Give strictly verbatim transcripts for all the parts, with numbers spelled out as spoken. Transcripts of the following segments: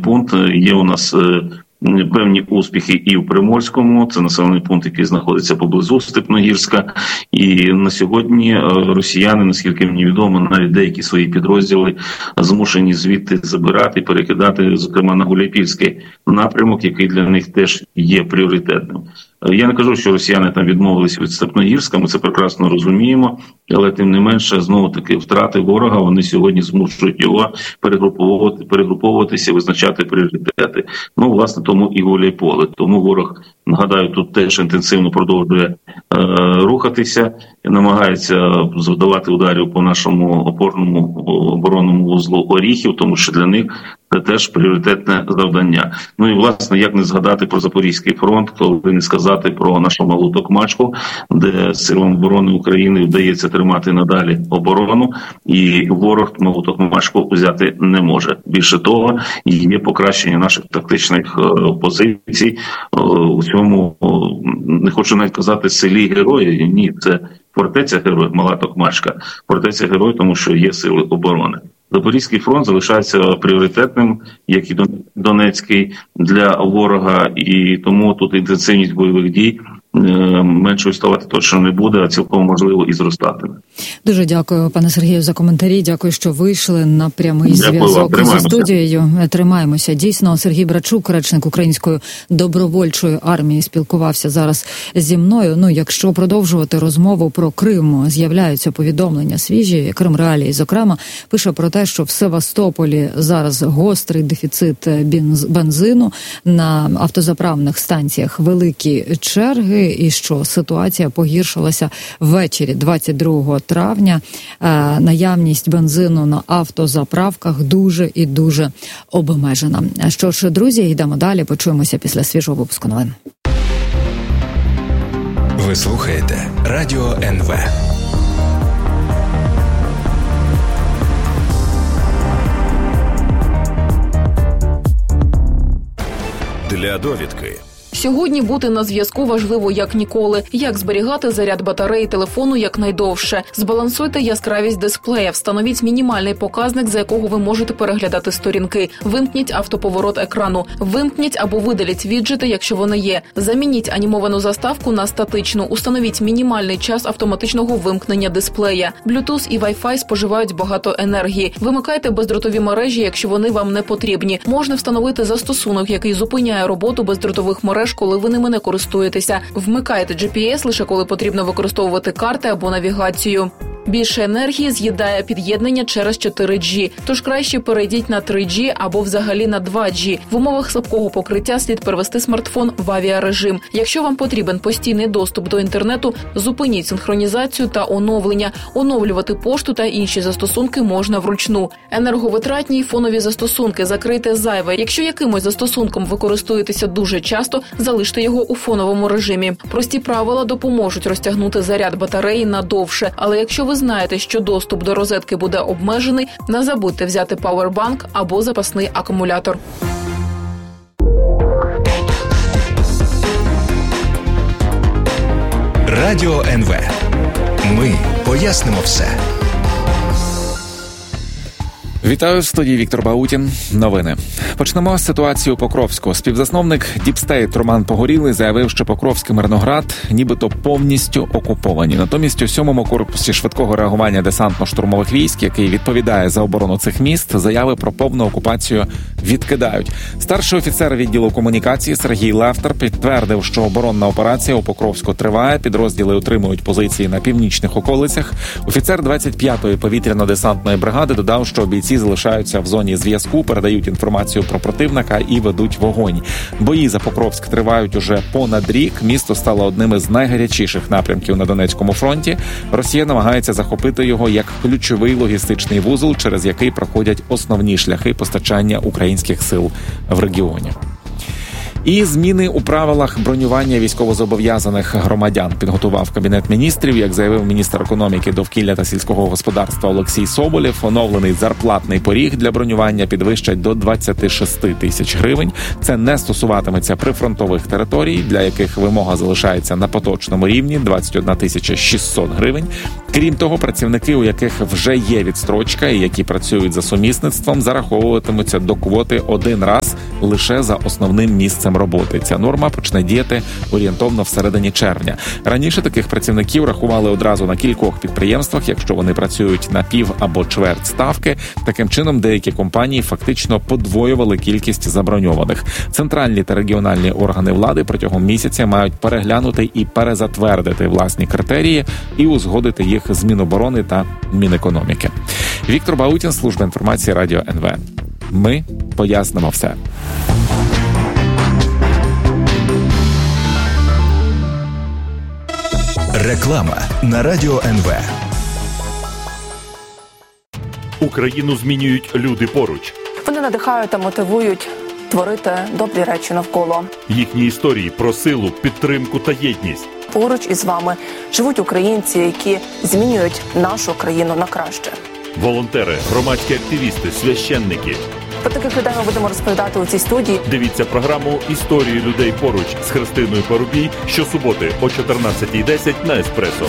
пункт. Є у нас певні успіхи і в Приморському, це населений пункт, який знаходиться поблизу Степногірська. І на сьогодні росіяни, наскільки мені відомо, навіть деякі свої підрозділи змушені звідти забирати, перекидати, зокрема, на Гуляйпільський напрямок, який для них теж є пріоритетним. Я не кажу, що росіяни там відмовились від Степногірська, ми це прекрасно розуміємо, але тим не менше, знову-таки, втрати ворога, вони сьогодні змушують його перегруповувати, перегруповуватися, визначати пріоритети. Ну, власне, тому і Гуляйполе. Тому ворог, нагадаю, тут теж інтенсивно продовжує е, рухатися, намагається завдавати ударів по нашому опорному оборонному вузлу Оріхів, тому що для них це теж пріоритетне завдання. Ну і, власне, як не згадати про Запорізький фронт, коли не сказати про нашу малу Токмачку, де силам оборони України вдається тримати надалі оборону, і ворог малу Токмачку взяти не може. Більше того, є покращення наших тактичних позицій у цьому, не хочу навіть казати, селі Герої, ні, це фортеця Герой, мала Токмачка, фортеця Герой, тому що є сили оборони. Запорізький фронт залишається пріоритетним, як і Донецький, для ворога, і тому тут інтенсивність бойових дій меншою ставати точно не буде, а цілком можливо і зростатиме. Дуже дякую, пане Сергію, за коментарі. Дякую, що вийшли на прямий зв'язок зі студією. Тримаємося. Дійсно, Сергій Брачук, речник Української добровольчої армії, спілкувався зараз зі мною. Ну, якщо продовжувати розмову про Крим, з'являються повідомлення свіжі. Крим Реалії, зокрема, пише про те, що в Севастополі зараз гострий дефіцит бензину, на автозаправних станціях великі черги, і що ситуація погіршилася ввечері двадцять другого травня. Наявність бензину на автозаправках дуже і дуже обмежена. Що ж, друзі, йдемо далі, почуємося після свіжого випуску новин. Ви слухаєте Радіо ен ве. Для довідки. Сьогодні бути на зв'язку важливо як ніколи. Як зберігати заряд батареї телефону якнайдовше? Збалансуйте яскравість дисплея, встановіть мінімальний показник, за якого ви можете переглядати сторінки. Вимкніть автоповорот екрану. Вимкніть або видаліть віджити, якщо вони є. Замініть анімовану заставку на статичну. Установіть мінімальний час автоматичного вимкнення дисплея. Bluetooth і Wi-Fi споживають багато енергії. Вимикайте бездротові мережі, якщо вони вам не потрібні. Можна встановити застосунок, який зупиняє роботу бездротових мереж, коли ви ними не користуєтеся. Вмикайте джі пі ес лише коли потрібно використовувати карти або навігацію. Більше енергії з'їдає під'єднання через чотири джі, тож краще перейдіть на три джі або взагалі на два джі. В умовах слабкого покриття слід перевести смартфон в авіарежим. Якщо вам потрібен постійний доступ до інтернету, зупиніть синхронізацію та оновлення. Оновлювати пошту та інші застосунки можна вручну. Енерговитратні й фонові застосунки закрийте зайве. Якщо якимось застосунком ви користуєтеся дуже часто, залиште його у фоновому режимі. Прості правила допоможуть розтягнути заряд батареї надовше, але якщо ви ви знаєте, що доступ до розетки буде обмежений, не забудьте взяти павербанк або запасний акумулятор. Радіо ен ве. Ми пояснимо все. Вітаю, в студії Віктор Баутін. Новини. Почнемо з ситуації у Покровську. Співзасновник Deep State Роман Погорілий заявив, що Покровськ і Мирноград нібито повністю окуповані. Натомість у сьомому корпусі швидкого реагування десантно-штурмових військ, який відповідає за оборону цих міст, заяви про повну окупацію відкидають. Старший офіцер відділу комунікації Сергій Левтер підтвердив, що оборонна операція у Покровську триває, підрозділи утримують позиції на північних околицях. Офіцер двадцять п'ятої повітряно-десантної бригади додав, що бійці залишаються в зоні зв'язку, передають інформацію про противника і ведуть вогонь. Бої за Покровськ тривають уже понад рік. Місто стало одним із найгарячіших напрямків на Донецькому фронті. Росія намагається захопити його як ключовий логістичний вузол, через який проходять основні шляхи постачання українських сил в регіоні. І зміни у правилах бронювання військовозобов'язаних громадян підготував Кабінет міністрів. Як заявив міністр економіки, довкілля та сільського господарства Олексій Соболєв, оновлений зарплатний поріг для бронювання підвищать до двадцять шість тисяч гривень. Це не стосуватиметься прифронтових територій, для яких вимога залишається на поточному рівні – двадцять одна тисяча шістсот гривень. Крім того, працівники, у яких вже є відстрочка і які працюють за сумісництвом, зараховуватимуться до квоти один раз лише за основним місцем роботи. Ця норма почне діяти орієнтовно всередині червня. Раніше таких працівників рахували одразу на кількох підприємствах, якщо вони працюють на пів або чверть ставки. Таким чином, деякі компанії фактично подвоювали кількість заброньованих. Центральні та регіональні органи влади протягом місяця мають переглянути і перезатвердити власні критерії і узгодити їх з Міноборони та Мінекономіки. Віктор Баутін, служба інформації Радіо ен ве. Ми пояснимо все. Реклама на Радіо ен ве. Україну змінюють люди поруч. Вони надихають та мотивують творити добрі речі навколо. Їхні історії про силу, підтримку та єдність. Поруч із вами живуть українці, які змінюють нашу країну на краще. Волонтери, громадські активісти, священники. Про таких людей ми будемо розповідати у цій студії. Дивіться програму «Історії людей поруч» з Христиною Парубій щосуботи о чотирнадцятій десять на Еспресо.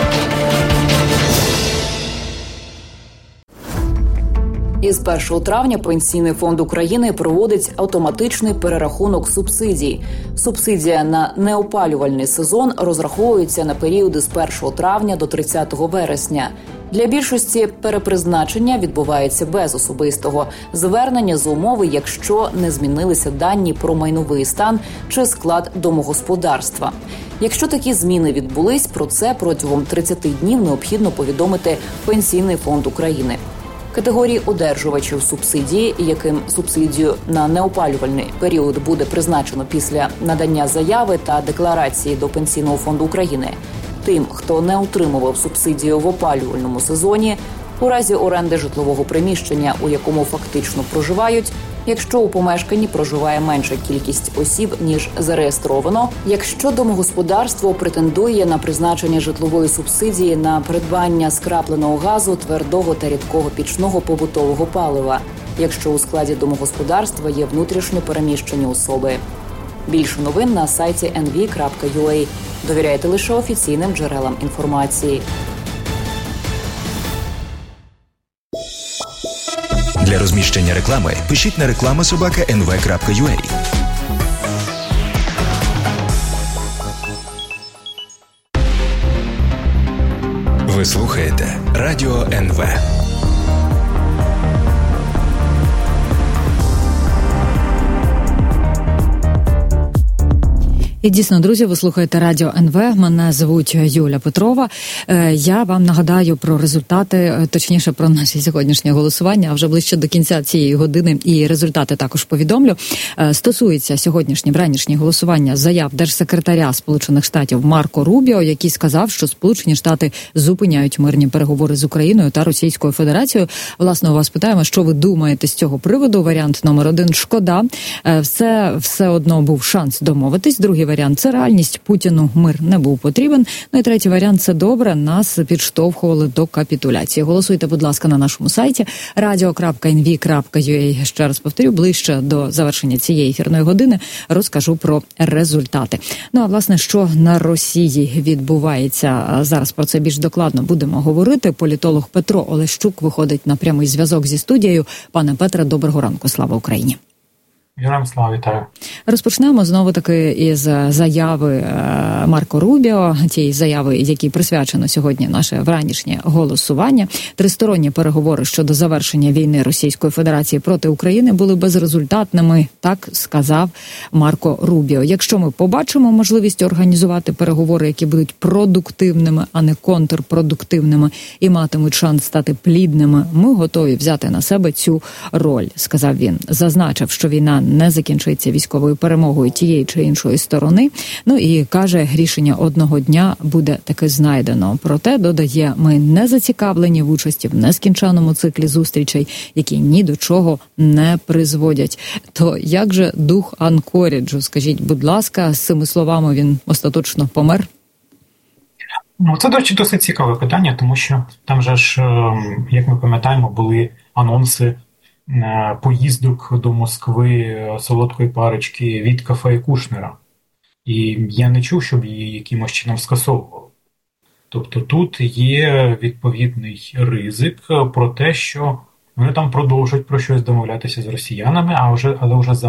Із першого травня Пенсійний фонд України проводить автоматичний перерахунок субсидій. Субсидія на неопалювальний сезон розраховується на періоди з першого травня до тридцятого вересня. Для більшості перепризначення відбувається без особистого звернення за умови, якщо не змінилися дані про майновий стан чи склад домогосподарства. Якщо такі зміни відбулись, про це протягом тридцяти днів необхідно повідомити Пенсійний фонд України. Категорії одержувачів субсидії, яким субсидію на неопалювальний період буде призначено після надання заяви та декларації до Пенсійного фонду України, тим, хто не отримував субсидію в опалювальному сезоні, у разі оренди житлового приміщення, у якому фактично проживають, якщо у помешканні проживає менша кількість осіб, ніж зареєстровано, якщо домогосподарство претендує на призначення житлової субсидії на придбання скрапленого газу, твердого та рідкого пічного побутового палива, якщо у складі домогосподарства є внутрішньо переміщені особи. Більше новин на сайті ен ві крапка ю а. Довіряйте лише офіційним джерелам інформації. Для розміщення реклами пишіть на реклама собака ен ве крапка ю а. Ви слухаєте Радіо ен ве. І дійсно, друзі, ви слухаєте Радіо ен ве. Мене звуть Юля Петрова. Я вам нагадаю про результати, точніше про наше сьогоднішнє голосування, а вже ближче до кінця цієї години і результати також повідомлю. Стосується сьогоднішнє вранішнє голосування заяв держсекретаря Сполучених Штатів Марко Рубіо, який сказав, що Сполучені Штати зупиняють мирні переговори з Україною та Російською Федерацією. Власне, у вас питаємо, що ви думаєте з цього приводу. Варіант номер один – шкода. Все, все одно був шанс домовитись. Другий варіант – це реальність. Путіну мир не був потрібен. Ну і третій варіант – це добре. Нас підштовхували до капітуляції. Голосуйте, будь ласка, на нашому сайті радіо крапка ен ві крапка ю а. Ще раз повторю, ближче до завершення цієї ефірної години розкажу про результати. Ну, а власне, що на Росії відбувається? Зараз про це більш докладно будемо говорити. Політолог Петро Олещук виходить на прямий зв'язок зі студією. Пане Петре, доброго ранку. Слава Україні. Героям слава, вітаю. Розпочнемо знову-таки із заяви Марко Рубіо, тієї заяви, якій присвячено сьогодні наше вранішнє голосування. Тристоронні переговори щодо завершення війни Російської Федерації проти України були безрезультатними, так сказав Марко Рубіо. Якщо ми побачимо можливість організувати переговори, які будуть продуктивними, а не контрпродуктивними, і матимуть шанс стати плідними, ми готові взяти на себе цю роль, сказав він. Зазначив, що війна не закінчиться військовою перемогою тієї чи іншої сторони. Ну і каже, рішення одного дня буде таки знайдено. Проте, додає, ми не зацікавлені в участі в нескінченному циклі зустрічей, які ні до чого не призводять. То як же дух Анкоріджу? Скажіть, будь ласка, з цими словами він остаточно помер? Ну, це досить, досить цікаве питання, тому що там же ж, як ми пам'ятаємо, були анонси поїздок до Москви солодкої парочки Віткафа і Кушнера. І я не чув, щоб її якимось чином скасовували. Тобто тут є відповідний ризик про те, що вони там продовжують про щось домовлятися з росіянами, а вже, але вже за